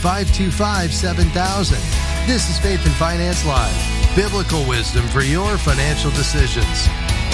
888-525-7000. This is Faith and Finance Live, biblical wisdom for your financial decisions.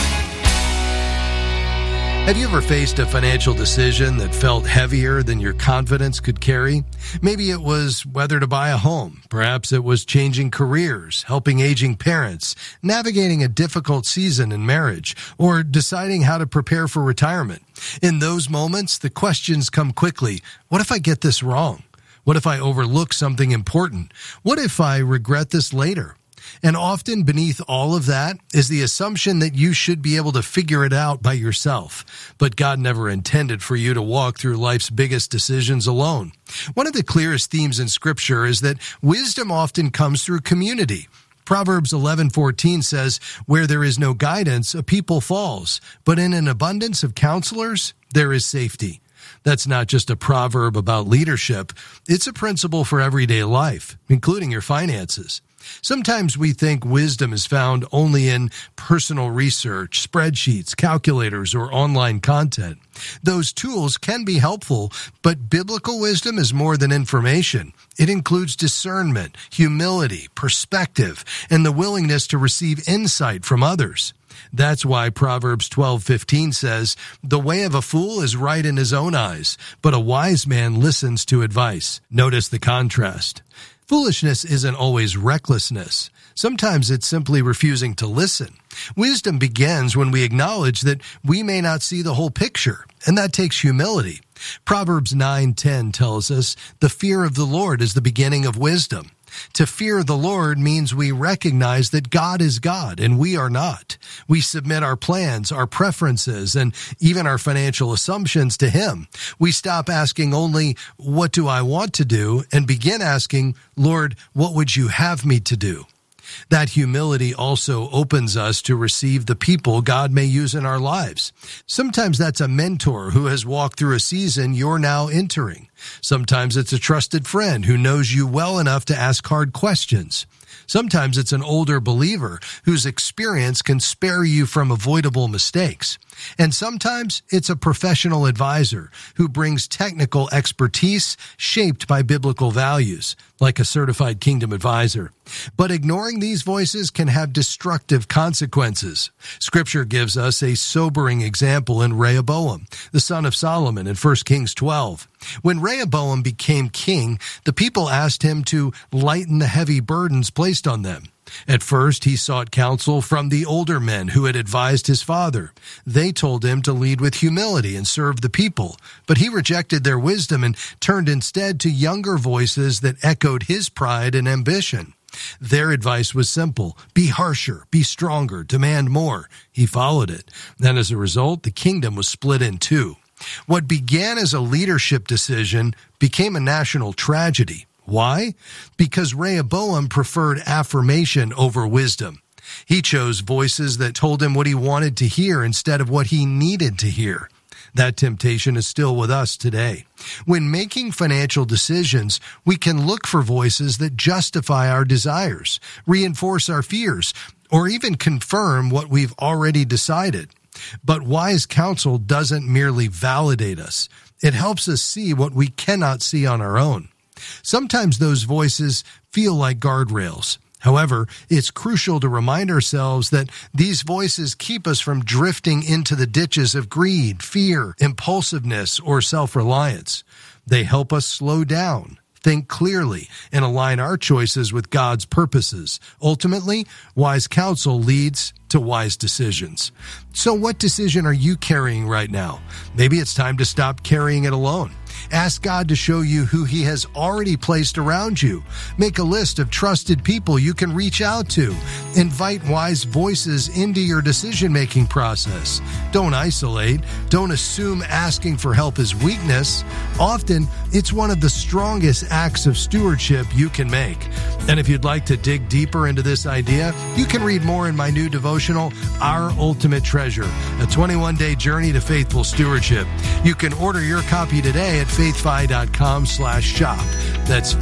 Have you ever faced a financial decision that felt heavier than your confidence could carry? Maybe it was whether to buy a home. Perhaps it was changing careers, helping aging parents, navigating a difficult season in marriage, or deciding how to prepare for retirement. In those moments, the questions come quickly. What if I get this wrong? What if I overlook something important? What if I regret this later? And often beneath all of that is the assumption that you should be able to figure it out by yourself. But God never intended for you to walk through life's biggest decisions alone. One of the clearest themes in Scripture is that wisdom often comes through community. Proverbs 11:14 says, "Where there is no guidance, a people falls, but in an abundance of counselors, there is safety." That's not just a proverb about leadership. It's a principle for everyday life, including your finances. Sometimes we think wisdom is found only in personal research, spreadsheets, calculators, or online content. Those tools can be helpful, but biblical wisdom is more than information. It includes discernment, humility, perspective, and the willingness to receive insight from others. That's why Proverbs 12:15 says, "The way of a fool is right in his own eyes, but a wise man listens to advice." Notice the contrast. Foolishness isn't always recklessness. Sometimes it's simply refusing to listen. Wisdom begins when we acknowledge that we may not see the whole picture, and that takes humility. Proverbs 9:10 tells us, "The fear of the Lord is the beginning of wisdom." To fear the Lord means we recognize that God is God and we are not. We submit our plans, our preferences, and even our financial assumptions to Him. We stop asking only, "What do I want to do?" and begin asking, "Lord, what would you have me to do?" That humility also opens us to receive the people God may use in our lives. Sometimes that's a mentor who has walked through a season you're now entering. Sometimes it's a trusted friend who knows you well enough to ask hard questions. Sometimes it's an older believer whose experience can spare you from avoidable mistakes. And sometimes it's a professional advisor who brings technical expertise shaped by biblical values, like a certified kingdom advisor. But ignoring these voices can have destructive consequences. Scripture gives us a sobering example in Rehoboam, the son of Solomon, in 1 Kings 12. When Rehoboam became king, the people asked him to lighten the heavy burdens placed on them. At first, he sought counsel from the older men who had advised his father. They told him to lead with humility and serve the people, but he rejected their wisdom and turned instead to younger voices that echoed his pride and ambition. Their advice was simple: be harsher, be stronger, demand more. He followed it. And as a result, the kingdom was split in two. What began as a leadership decision became a national tragedy. Why? Because Rehoboam preferred affirmation over wisdom. He chose voices that told him what he wanted to hear instead of what he needed to hear. That temptation is still with us today. When making financial decisions, we can look for voices that justify our desires, reinforce our fears, or even confirm what we've already decided. But wise counsel doesn't merely validate us. It helps us see what we cannot see on our own. Sometimes those voices feel like guardrails. However, it's crucial to remind ourselves that these voices keep us from drifting into the ditches of greed, fear, impulsiveness, or self-reliance. They help us slow down, think clearly, and align our choices with God's purposes. Ultimately, wise counsel leads to wise decisions. So what decision are you carrying right now? Maybe it's time to stop carrying it alone. Ask God to show you who He has already placed around you. Make a list of trusted people you can reach out to. Invite wise voices into your decision-making process. Don't isolate. Don't assume asking for help is weakness. Often, it's one of the strongest acts of stewardship you can make. And if you'd like to dig deeper into this idea, you can read more in my new devotional, Our Ultimate Treasure, a 21-day journey to faithful stewardship. You can order your copy today at faithfi.com/shop. That's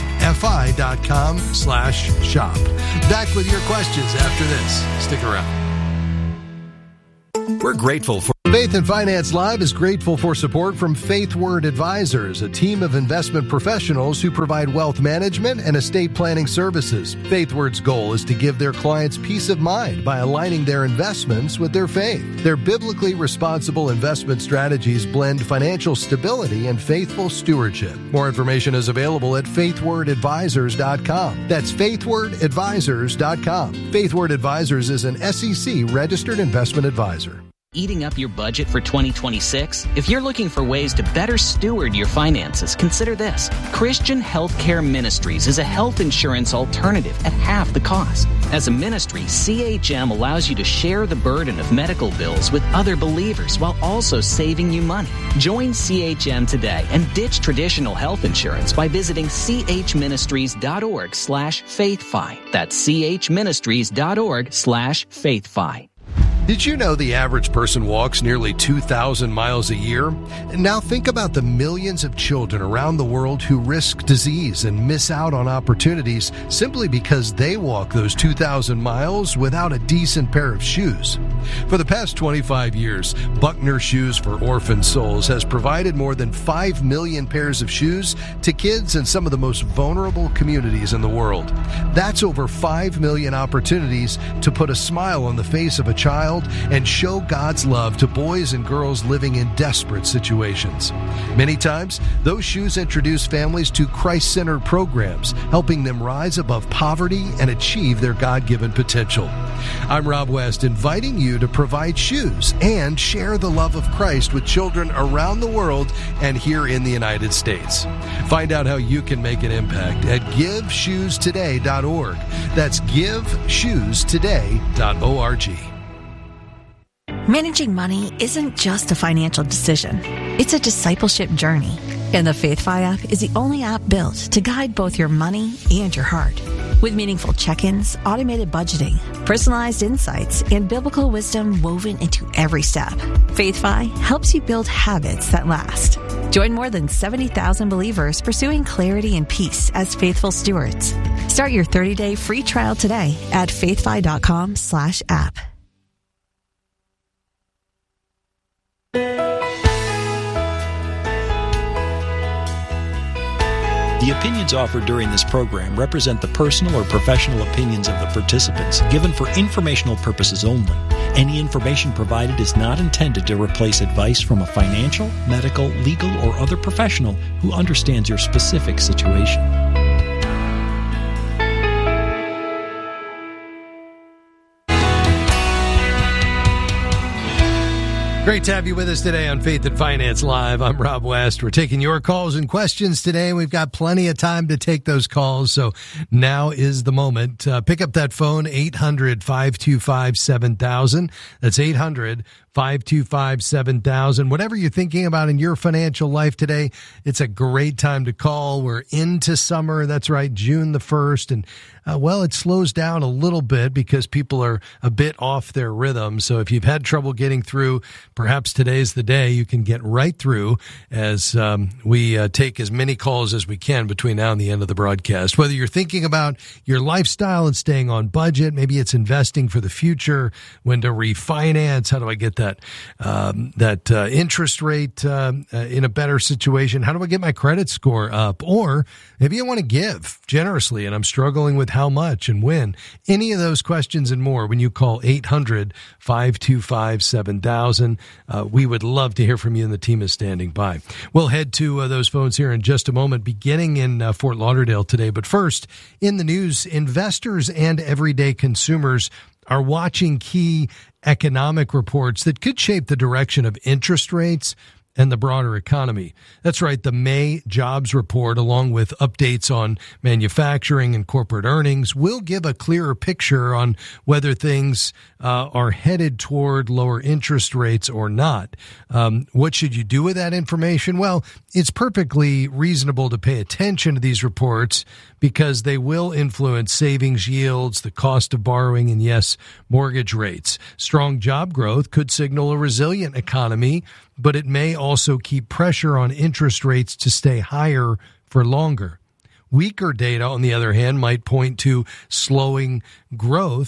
faithfi.com/shop. Back with your questions after this. Stick around. We're grateful for Faith and Finance Live is grateful for support from Faith Word Advisors, a team of investment professionals who provide wealth management and estate planning services. Faith Word's goal is to give their clients peace of mind by aligning their investments with their faith. Their biblically responsible investment strategies blend financial stability and faithful stewardship. More information is available at faithwordadvisors.com. That's faithwordadvisors.com. Faith Word Advisors is an SEC registered investment advisor. Eating up your budget for 2026? If you're looking for ways to better steward your finances, consider this. Christian Healthcare Ministries is a health insurance alternative at half the cost. As a ministry, CHM allows you to share the burden of medical bills with other believers while also saving you money. Join CHM today and ditch traditional health insurance by visiting chministries.org/faithfi. That's chministries.org/faithfi. Did you know the average person walks nearly 2,000 miles a year? And now think about the millions of children around the world who risk disease and miss out on opportunities simply because they walk those 2,000 miles without a decent pair of shoes. For the past 25 years, Buckner Shoes for Orphan Souls has provided more than 5 million pairs of shoes to kids in some of the most vulnerable communities in the world. That's over 5 million opportunities to put a smile on the face of a child and show God's love to boys and girls living in desperate situations. Many times, those shoes introduce families to Christ-centered programs, helping them rise above poverty and achieve their God-given potential. I'm Rob West, inviting you to provide shoes and share the love of Christ with children around the world and here in the United States. Find out how you can make an impact at GiveShoesToday.org. That's GiveShoesToday.org. Managing money isn't just a financial decision. It's a discipleship journey. And the FaithFi app is the only app built to guide both your money and your heart. With meaningful check-ins, automated budgeting, personalized insights, and biblical wisdom woven into every step, FaithFi helps you build habits that last. Join more than 70,000 believers pursuing clarity and peace as faithful stewards. Start your 30-day free trial today at faithfi.com/app. The opinions offered during this program represent the personal or professional opinions of the participants, given for informational purposes only. Any information provided is not intended to replace advice from a financial, medical, legal, or other professional who understands your specific situation. Great to have you with us today on Faith and Finance Live. I'm Rob West. We're taking your calls and questions today. We've got plenty of time to take those calls, so now is the moment. Pick up that phone, 800-525-7000. That's 800-525-7000. Whatever you're thinking about in your financial life today, it's a great time to call. We're into summer. That's right, June the 1st. And, it slows down a little bit because people are a bit off their rhythm. So if you've had trouble getting through, perhaps today's the day you can get right through as we take as many calls as we can between now and the end of the broadcast. Whether you're thinking about your lifestyle and staying on budget, maybe it's investing for the future, when to refinance, how do I get that interest rate in a better situation? How do I get my credit score up? Or maybe I want to give generously and I'm struggling with how much and when. Any of those questions and more when you call 800-525-7000. We would love to hear from you, and the team is standing by. We'll head to those phones here in just a moment, beginning in Fort Lauderdale today. But first, in the news, investors and everyday consumers are watching key economic reports that could shape the direction of interest rates and the broader economy. That's right. The May jobs report, along with updates on manufacturing and corporate earnings, will give a clearer picture on whether things are headed toward lower interest rates or not. What should you do with that information? Well, it's perfectly reasonable to pay attention to these reports because they will influence savings yields, the cost of borrowing, and yes, mortgage rates. Strong job growth could signal a resilient economy, but it may also keep pressure on interest rates to stay higher for longer. Weaker data, on the other hand, might point to slowing growth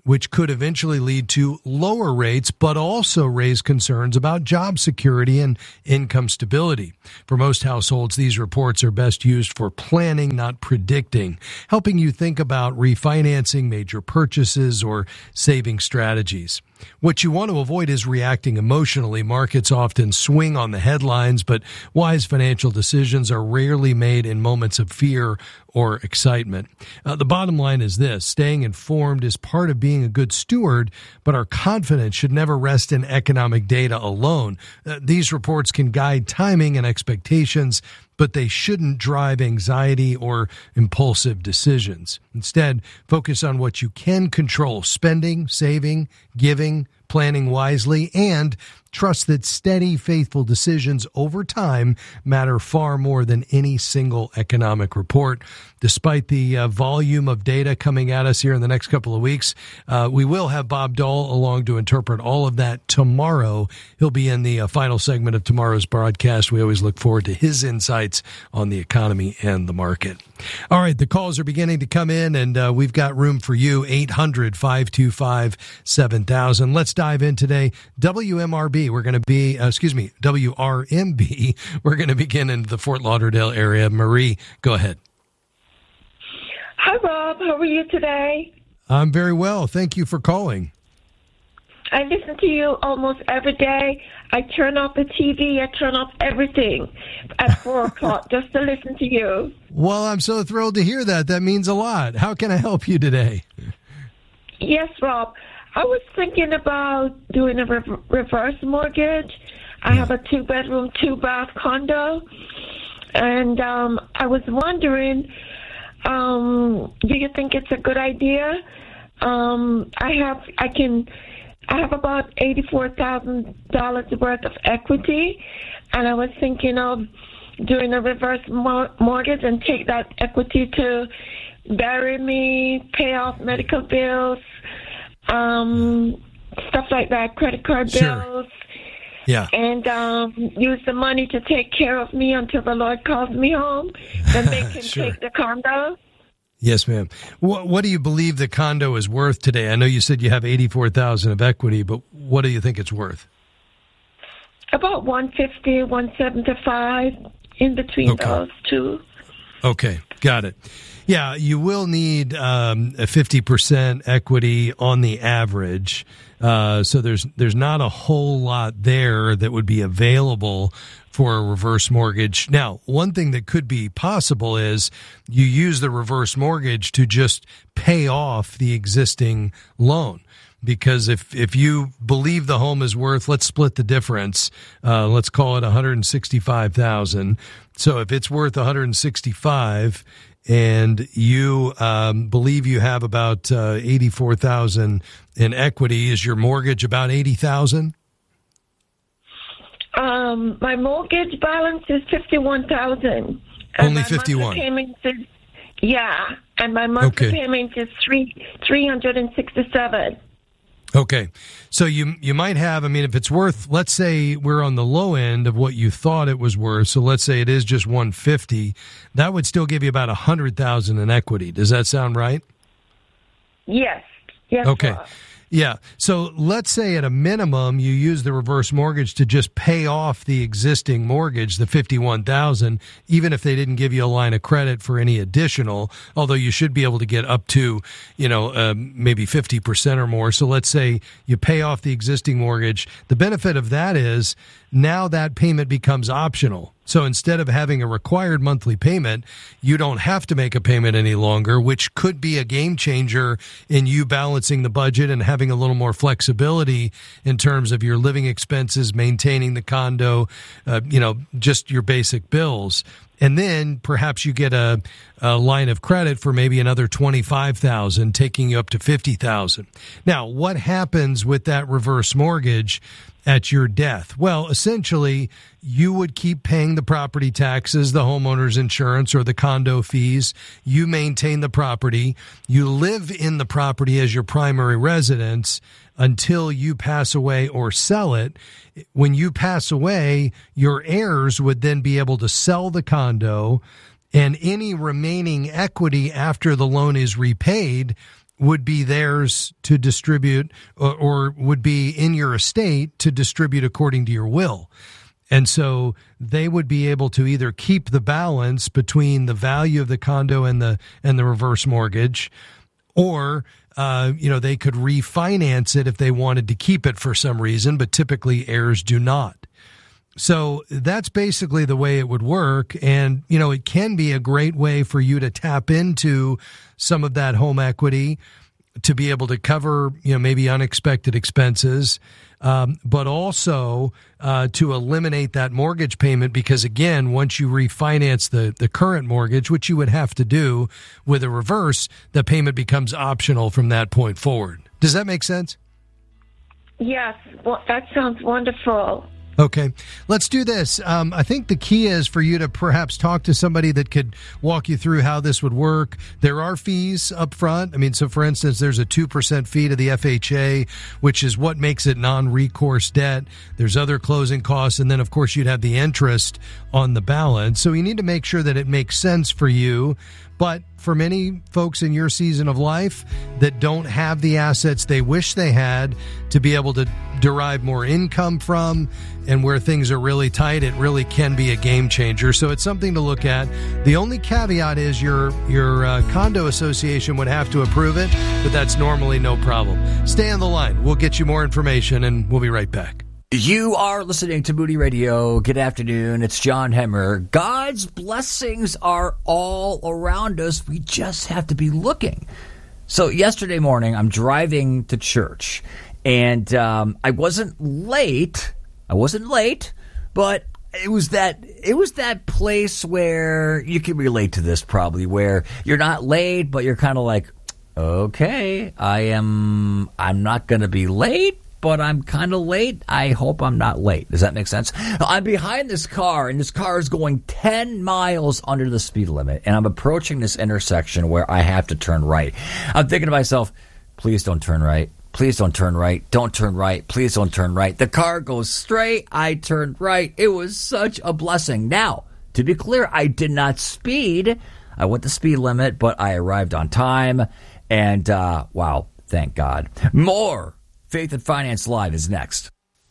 which could eventually lead to lower rates, but also raise concerns about job security and income stability. For most households, these reports are best used for planning, not predicting, helping you think about refinancing, major purchases, or saving strategies. What you want to avoid is reacting emotionally. Markets often swing on the headlines, but wise financial decisions are rarely made in moments of fear or excitement. The bottom line is this: staying informed is part of being a good steward, but our confidence should never rest in economic data alone. These reports can guide timing and expectations, but they shouldn't drive anxiety or impulsive decisions. Instead, focus on what you can control: spending, saving, giving, planning wisely, and trust that steady, faithful decisions over time matter far more than any single economic report. Despite the volume of data coming at us here in the next couple of weeks, we will have Bob Dahl along to interpret all of that tomorrow. He'll be in the final segment of tomorrow's broadcast. We always look forward to his insights on the economy and the market. All right, the calls are beginning to come in, and we've got room for you, 800-525-7000. Let's dive in today. WMRB, we're going to be, WRMB, we're going to begin in the Fort Lauderdale area. Marie, go ahead. Hi, Rob. How are you today? I'm very well. Thank you for calling. I listen to you almost every day. I turn off the TV. I turn off everything at 4 o'clock just to listen to you. Well, I'm so thrilled to hear that. That means a lot. How can I help you today? Yes, Rob. I was thinking about doing a reverse mortgage. I have a 2-bedroom, 2-bath condo. And I was wondering, do you think it's a good idea? I have about $84,000 worth of equity, and I was thinking of doing a reverse mortgage and take that equity to bury me, pay off medical bills, stuff like that, credit card bills. Yeah. And use the money to take care of me until the Lord calls me home. Then they can take the condo. Yes, ma'am. What do you believe the condo is worth today? I know you said you have $84,000 of equity, but what do you think it's worth? About $150, $175, in between those two. Okay, got it. Yeah, you will need a 50% equity on the average. So there's not a whole lot there that would be available for a reverse mortgage. Now, one thing that could be possible is you use the reverse mortgage to just pay off the existing loan. Because if you believe the home is worth, let's split the difference. Let's call it $165,000. So if it's worth $165,000 and you believe you have about $84,000 in equity, is your mortgage about $80,000? My mortgage balance is $51,000. Only $51,000. And my monthly payment is $367. Okay. So you might have, if it's worth, let's say we're on the low end of what you thought it was worth. So let's say it is just $150,000. That would still give you about $100,000 in equity. Does that sound right? Yes. Okay. Yeah. So let's say at a minimum you use the reverse mortgage to just pay off the existing mortgage, the $51,000, even if they didn't give you a line of credit for any additional, although you should be able to get up to, maybe 50% or more. So let's say you pay off the existing mortgage. The benefit of that is now that payment becomes optional. So instead of having a required monthly payment, you don't have to make a payment any longer, which could be a game changer in you balancing the budget and having a little more flexibility in terms of your living expenses, maintaining the condo, just your basic bills. And then perhaps you get a line of credit for maybe another $25,000, taking you up to $50,000. Now, what happens with that reverse mortgage at your death? Well, essentially, you would keep paying the property taxes, the homeowner's insurance, or the condo fees. You maintain the property. You live in the property as your primary residence until you pass away or sell it. When you pass away, your heirs would then be able to sell the condo, and any remaining equity after the loan is repaid would be theirs to distribute or would be in your estate to distribute according to your will. And so they would be able to either keep the balance between the value of the condo and the reverse mortgage, or they could refinance it if they wanted to keep it for some reason, but typically heirs do not. So that's basically the way it would work. And, it can be a great way for you to tap into some of that home equity to be able to cover, maybe unexpected expenses, but also to eliminate that mortgage payment, because again, once you refinance the current mortgage, which you would have to do with a reverse, the payment becomes optional from that point forward. Does that make sense? Yes, well, that sounds wonderful. Okay, let's do this. I think the key is for you to perhaps talk to somebody that could walk you through how this would work. There are fees up front. So for instance, there's a 2% fee to the FHA, which is what makes it non-recourse debt. There's other closing costs, and then of course you'd have the interest on the balance. So you need to make sure that it makes sense for you. But for many folks in your season of life that don't have the assets they wish they had to be able to derive more income from, and where things are really tight, it really can be a game changer. So it's something to look at. The only caveat is your condo association would have to approve it, but that's normally no problem. Stay on the line. We'll get you more information, and we'll be right back. You are listening to Moody Radio. Good afternoon. It's John Hemmer. God's blessings are all around us. We just have to be looking. So yesterday morning, I'm driving to church, and I wasn't late, but it was that place where you can relate to this probably, where you're not late, but you're kind of like, okay, I'm not going to be late, but I'm kind of late. I hope I'm not late. Does that make sense? I'm behind this car, and this car is going 10 miles under the speed limit, and I'm approaching this intersection where I have to turn right. I'm thinking to myself, please don't turn right. Please don't turn right. Don't turn right. Please don't turn right. The car goes straight. I turned right. It was such a blessing. Now, to be clear, I did not speed. I went the speed limit, but I arrived on time. And, wow, thank God. More Faith and Finance Live is next.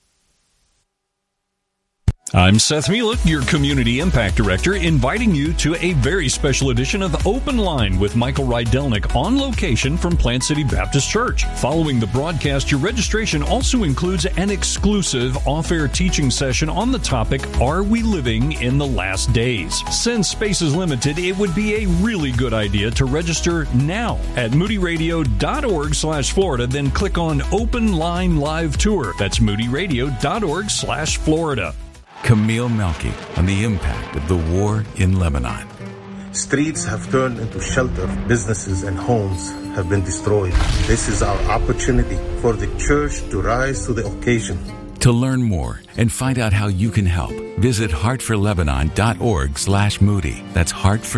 I'm Seth Mielek, your Community Impact Director, inviting you to a very special edition of Open Line with Michael Rydelnik on location from Plant City Baptist Church. Following the broadcast, your registration also includes an exclusive off-air teaching session on the topic, Are We Living in the Last Days? Since space is limited, it would be a really good idea to register now at moodyradio.org/Florida, then click on Open Line Live Tour. That's moodyradio.org/Florida. Camille Melky on the impact of the war in Lebanon. Streets have turned into shelter. Businesses and homes have been destroyed. This is our opportunity for the church to rise to the occasion. To learn more and find out how you can help, visit heartforlebanon.org/Moody. That's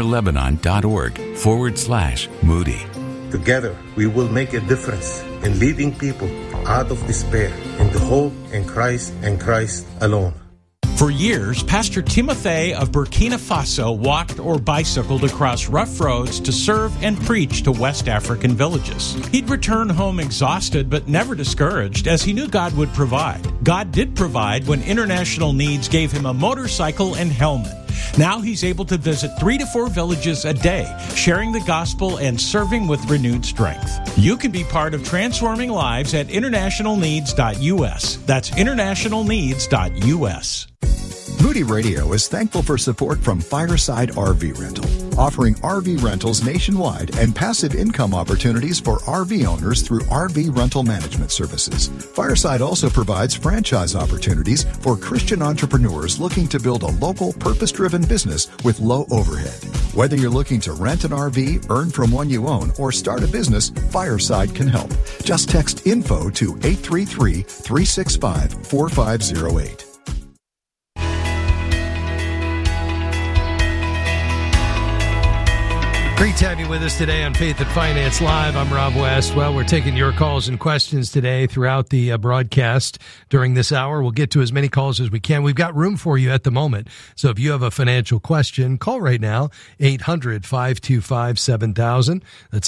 heartforlebanon.org/Moody. Together, we will make a difference in leading people out of despair into hope in Christ and Christ alone. For years, Pastor Timothy of Burkina Faso walked or bicycled across rough roads to serve and preach to West African villages. He'd return home exhausted but never discouraged, as he knew God would provide. God did provide when International Needs gave him a motorcycle and helmet. Now he's able to visit 3 to 4 villages a day, sharing the gospel and serving with renewed strength. You can be part of transforming lives at internationalneeds.us. That's internationalneeds.us. Moody Radio is thankful for support from Fireside RV Rental, offering RV rentals nationwide and passive income opportunities for RV owners through RV rental management services. Fireside also provides franchise opportunities for Christian entrepreneurs looking to build a local, purpose-driven business with low overhead. Whether you're looking to rent an RV, earn from one you own, or start a business, Fireside can help. Just text info to 833-365-4508. Great to have you with us today on Faith and Finance Live. I'm Rob West. Well, we're taking your calls and questions today throughout the broadcast during this hour. We'll get to as many calls as we can. We've got room for you at the moment. So if you have a financial question, call right now, 800-525-7000. That's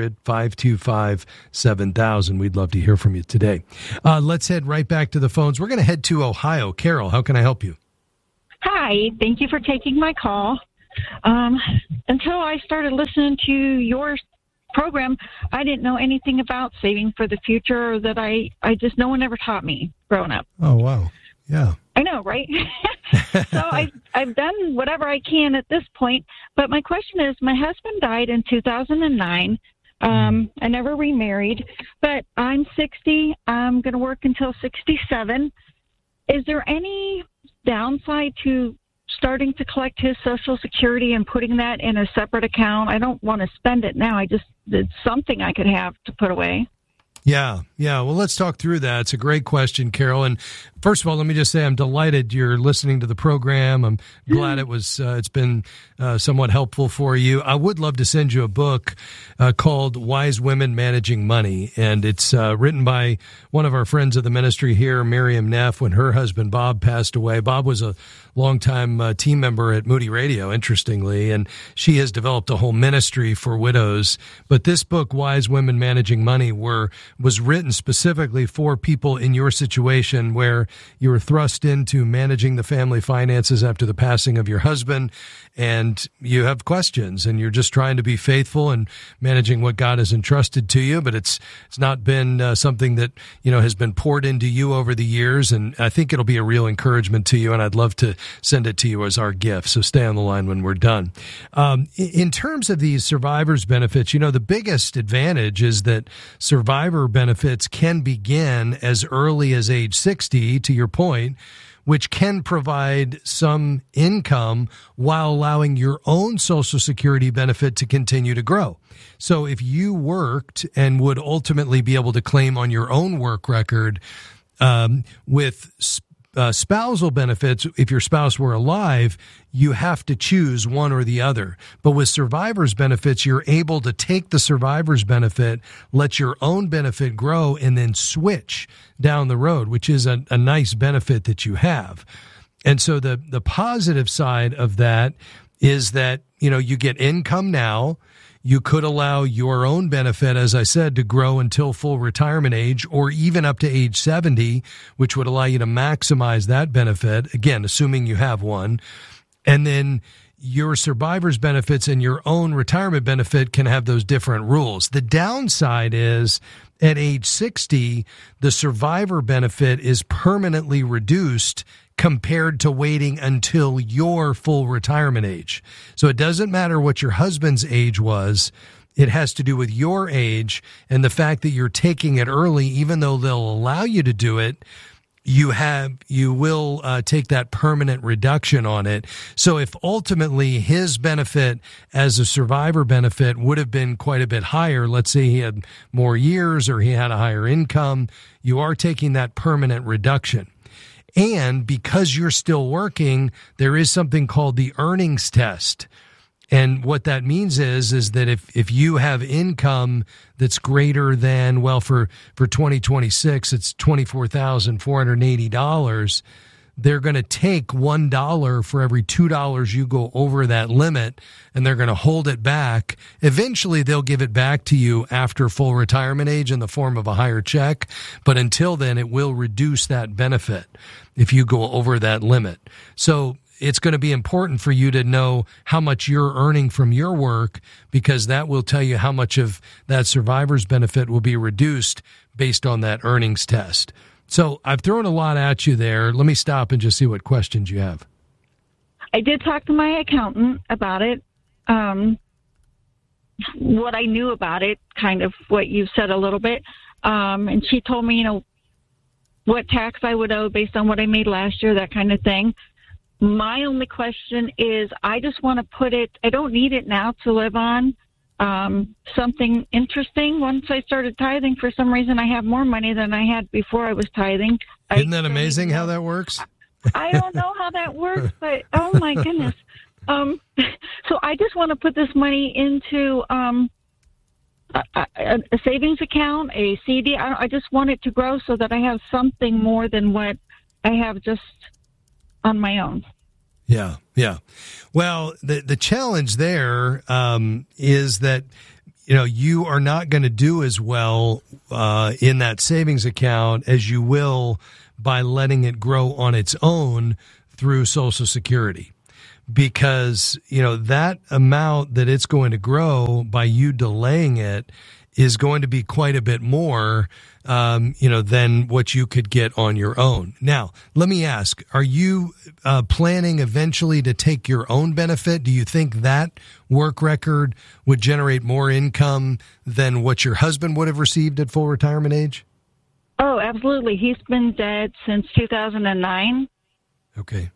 800-525-7000. We'd love to hear from you today. Let's head right back to the phones. We're going to head to Ohio. Carol, how can I help you? Hi, thank you for taking my call. Until I started listening to your program, I didn't know anything about saving for the future, or that I just, no one ever taught me growing up. Oh, wow. Yeah. I know, right? So I've done whatever I can at this point. But my question is, my husband died in 2009. I never remarried, but I'm 60. I'm going to work until 67. Is there any downside to starting to collect his Social Security and putting that in a separate account? I don't want to spend it now. It's something I could have to put away. Yeah. Well, let's talk through that. It's a great question, Carol. And first of all, let me just say I'm delighted you're listening to the program. I'm glad it's been somewhat helpful for you. I would love to send you a book called Wise Women Managing Money. And it's written by one of our friends of the ministry here, Miriam Neff, when her husband Bob passed away. Bob was a longtime team member at Moody Radio, interestingly, and she has developed a whole ministry for widows. But this book, Wise Women Managing Money, was written specifically for people in your situation where you were thrust into managing the family finances after the passing of your husband, and you have questions, and you're just trying to be faithful and managing what God has entrusted to you, but it's not been something that, has been poured into you over the years, and I think it'll be a real encouragement to you, and I'd love to send it to you as our gift, so stay on the line when we're done. In terms of these survivor's benefits, the biggest advantage is that survivor benefits can begin as early as age 60, to your point, which can provide some income while allowing your own Social Security benefit to continue to grow. So if you worked and would ultimately be able to claim on your own work record with spousal benefits, if your spouse were alive, you have to choose one or the other. But with survivor's benefits, you're able to take the survivor's benefit, let your own benefit grow, and then switch down the road, which is a nice benefit that you have. And so the positive side of that is that, you get income now. You could allow your own benefit, as I said, to grow until full retirement age or even up to age 70, which would allow you to maximize that benefit, again, assuming you have one. And then your survivor's benefits and your own retirement benefit can have those different rules. The downside is at age 60, the survivor benefit is permanently reduced compared to waiting until your full retirement age. So it doesn't matter what your husband's age was. It has to do with your age and the fact that you're taking it early, even though they'll allow you to do it. You will take that permanent reduction on it. So if ultimately his benefit as a survivor benefit would have been quite a bit higher, let's say he had more years or he had a higher income, you are taking that permanent reduction. And because you're still working, there is something called the earnings test. And what that means is that if you have income that's greater than, for 2026, it's $24,480, they're going to take $1 for every $2 you go over that limit, and they're going to hold it back. Eventually, they'll give it back to you after full retirement age in the form of a higher check. But until then, it will reduce that benefit if you go over that limit. So it's going to be important for you to know how much you're earning from your work, because that will tell you how much of that survivor's benefit will be reduced based on that earnings test. So I've thrown a lot at you there. Let me stop and just see what questions you have. I did talk to my accountant about it. What I knew about it, kind of what you said a little bit. And she told me, what tax I would owe based on what I made last year, that kind of thing. My only question is, I just want to put it, I don't need it now to live on. Something interesting. Once I started tithing, for some reason, I have more money than I had before I was tithing. Isn't that amazing how that works? I don't know how that works, but oh my goodness. So I just want to put this money into a savings account, a CD. I just want it to grow so that I have something more than what I have just on my own. Yeah. Well, the challenge there is that, you are not going to do as well in that savings account as you will by letting it grow on its own through Social Security. Because, that amount that it's going to grow by you delaying it is going to be quite a bit more, than what you could get on your own. Now, let me ask, are you planning eventually to take your own benefit? Do you think that work record would generate more income than what your husband would have received at full retirement age? Oh, absolutely. He's been dead since 2009. Okay.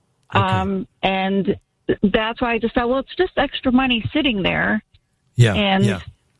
And that's why I just thought, well, it's just extra money sitting there. Yeah. And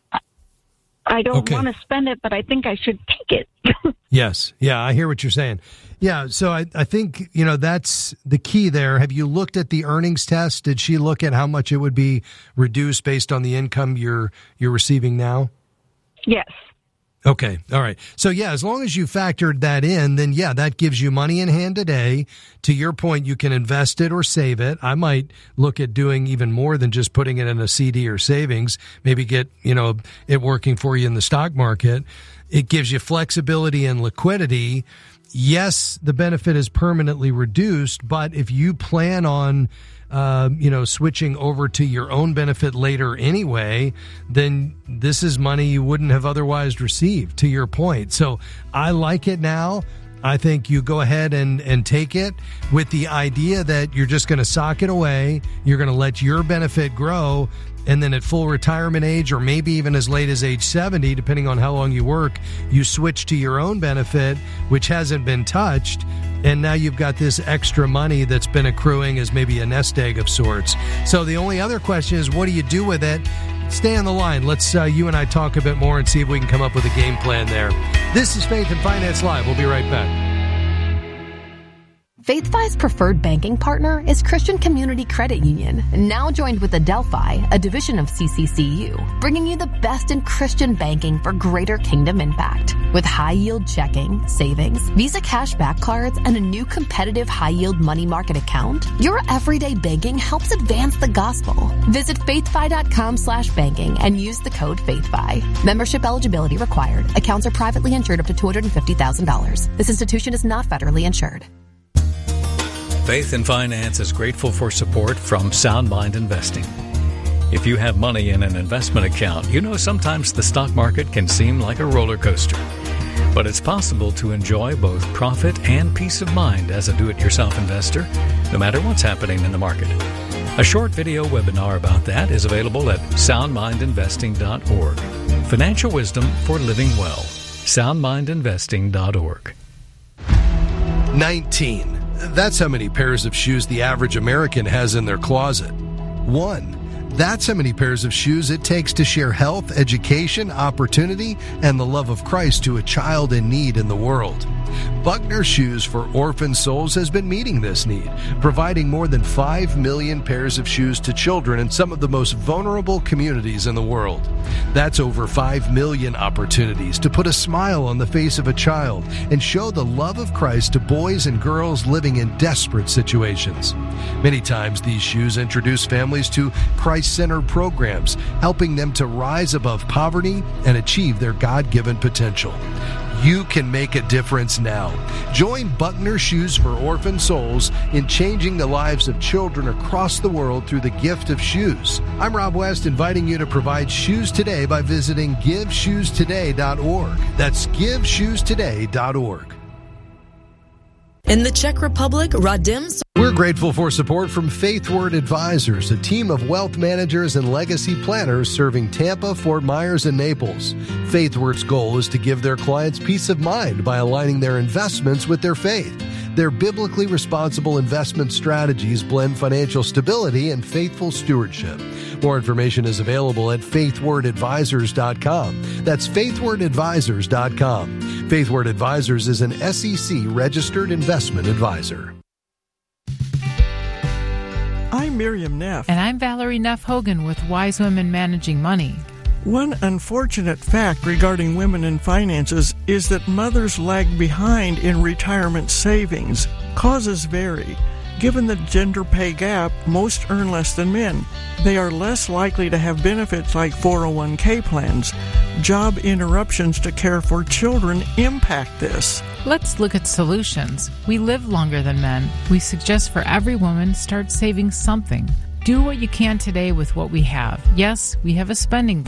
I don't want to spend it, but I think I should take it. Yes. Yeah, I hear what you're saying. Yeah, so I think, that's the key there. Have you looked at the earnings test? Did she look at how much it would be reduced based on the income you're receiving now? Yes. Okay. All right. So, as long as you factored that in, then, that gives you money in hand today. To your point, you can invest it or save it. I might look at doing even more than just putting it in a CD or savings, maybe get, it working for you in the stock market. It gives you flexibility and liquidity. Yes, the benefit is permanently reduced, but if you plan on switching over to your own benefit later anyway, then this is money you wouldn't have otherwise received, to your point. So I like it now. I think you go ahead and take it with the idea that you're just going to sock it away. You're going to let your benefit grow. And then at full retirement age, or maybe even as late as age 70, depending on how long you work, you switch to your own benefit, which hasn't been touched. And now you've got this extra money that's been accruing as maybe a nest egg of sorts. So the only other question is, what do you do with it? Stay on the line. Let's you and I talk a bit more and see if we can come up with a game plan there. This is Faith and Finance Live. We'll be right back. FaithFi's preferred banking partner is Christian Community Credit Union, now joined with Adelphi, a division of CCCU, bringing you the best in Christian banking for greater kingdom impact. With high-yield checking, savings, Visa cashback cards, and a new competitive high-yield money market account, your everyday banking helps advance the gospel. Visit faithfi.com/banking and use the code FaithFi. Membership eligibility required. Accounts are privately insured up to $250,000. This institution is not federally insured. Faith and Finance is grateful for support from Sound Mind Investing. If you have money in an investment account, sometimes the stock market can seem like a roller coaster. But it's possible to enjoy both profit and peace of mind as a do-it-yourself investor, no matter what's happening in the market. A short video webinar about that is available at soundmindinvesting.org. Financial wisdom for living well. soundmindinvesting.org. 19. That's how many pairs of shoes the average American has in their closet. 1. That's how many pairs of shoes it takes to share health, education, opportunity, and the love of Christ to a child in need in the world. Buckner Shoes for Orphan Souls has been meeting this need, providing more than 5 million pairs of shoes to children in some of the most vulnerable communities in the world. That's over 5 million opportunities to put a smile on the face of a child and show the love of Christ to boys and girls living in desperate situations. Many times these shoes introduce families to Christ-centered programs, helping them to rise above poverty and achieve their God-given potential. You can make a difference now. Join Buckner Shoes for Orphan Souls in changing the lives of children across the world through the gift of shoes. I'm Rob West, inviting you to provide shoes today by visiting GiveShoesToday.org. That's GiveShoesToday.org. In the Czech Republic, Radim... We're grateful for support from FaithWord Advisors, a team of wealth managers and legacy planners serving Tampa, Fort Myers, and Naples. FaithWord's goal is to give their clients peace of mind by aligning their investments with their faith. Their biblically responsible investment strategies blend financial stability and faithful stewardship. More information is available at faithwordadvisors.com. That's faithwordadvisors.com. FaithWord Advisors is an SEC registered investment advisor. I'm I'm Miriam Neff. And I'm Valerie Neff Hogan with Wise Women Managing Money. One unfortunate fact regarding women in finances is that mothers lag behind in retirement savings. Causes vary. Given the gender pay gap, most earn less than men. They are less likely to have benefits like 401k plans. Job interruptions to care for children impact this. Let's look at solutions. We live longer than men. We suggest for every woman, start saving something. Do what you can today with what we have. Yes, we have a spending plan.